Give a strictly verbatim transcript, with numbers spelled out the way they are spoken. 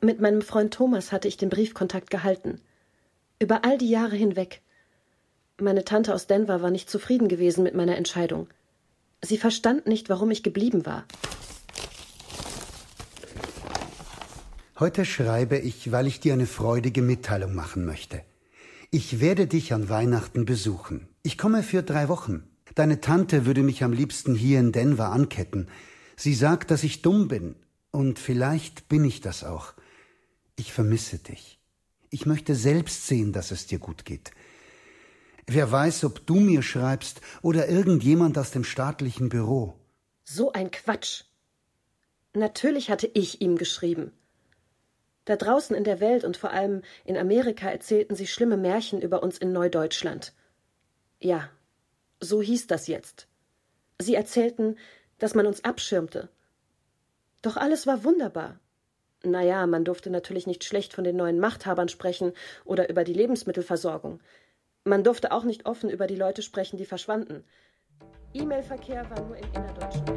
Mit meinem Freund Thomas hatte ich den Briefkontakt gehalten. Über all die Jahre hinweg. Meine Tante aus Denver war nicht zufrieden gewesen mit meiner Entscheidung. Sie verstand nicht, warum ich geblieben war. Heute schreibe ich, weil ich dir eine freudige Mitteilung machen möchte. Ich werde dich an Weihnachten besuchen. Ich komme für drei Wochen. Deine Tante würde mich am liebsten hier in Denver anketten. Sie sagt, dass ich dumm bin. Und vielleicht bin ich das auch. Ich vermisse dich. Ich möchte selbst sehen, dass es dir gut geht. Wer weiß, ob du mir schreibst oder irgendjemand aus dem staatlichen Büro. So ein Quatsch. Natürlich hatte ich ihm geschrieben. Da draußen in der Welt und vor allem in Amerika erzählten sie schlimme Märchen über uns in Neudeutschland. Ja, so hieß das jetzt. Sie erzählten, dass man uns abschirmte. Doch alles war wunderbar. Naja, man durfte natürlich nicht schlecht von den neuen Machthabern sprechen oder über die Lebensmittelversorgung. Man durfte auch nicht offen über die Leute sprechen, die verschwanden. E-Mail-Verkehr war nur in innerdeutschen